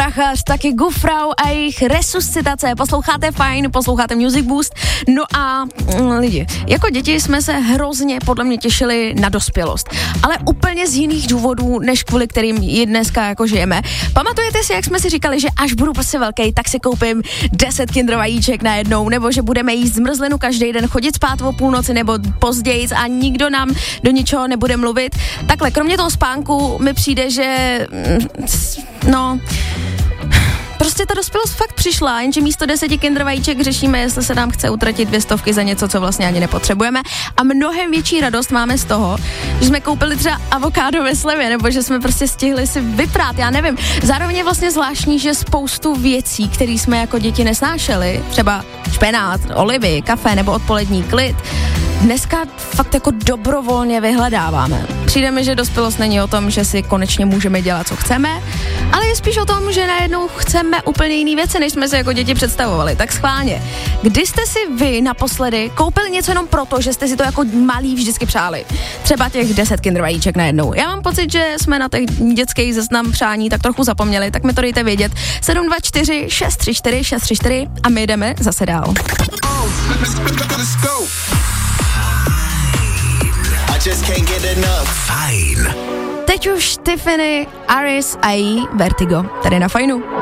Prachař, taky Gufrau a jejich Resuscitace. Posloucháte Fajn, posloucháte Music Boost. No a lidi, jako děti jsme se hrozně podle mě těšili na dospělost, ale úplně z jiných důvodů, než kvůli kterým ji dneska jako žijeme. Pamatujete si, jak jsme si říkali, že až budu prostě velký, tak si koupím 10 Kinder vajíček najednou, nebo že budeme jíst zmrzlinu každý den, chodit spát o půlnoci nebo později a nikdo nám do ničeho nebude mluvit. Takhle, kromě toho spánku mi přijde, že prostě ta dospělost fakt přišla, jenže místo 10 Kinder vajíček řešíme, jestli se nám chce utratit 200 za něco, co vlastně ani nepotřebujeme. A mnohem větší radost máme z toho, že jsme koupili třeba avokádo ve slevě, nebo že jsme prostě stihli si vyprát, já nevím. Zároveň je vlastně zvláštní, že spoustu věcí, které jsme jako děti nesnášeli, třeba špenát, olivy, kafe nebo odpolední klid, dneska fakt jako dobrovolně vyhledáváme. Přijde mi, že dospělost není o tom, že si konečně můžeme dělat, co chceme, ale je spíš o tom, že najednou chceme úplně jiné věci, než jsme si jako děti představovali. Tak schválně. Kdy jste si vy naposledy koupili něco jenom proto, že jste si to jako malí vždycky přáli? Třeba těch 10 Kinder vajíček najednou. Já mám pocit, že jsme na těch dětských seznam přání tak trochu zapomněli, tak mi to dejte vědět. 724 634 634 a my jdeme zase dál. Fajn. Teď už Tiffany, Aris a její Vertigo. Tady na Fajnu.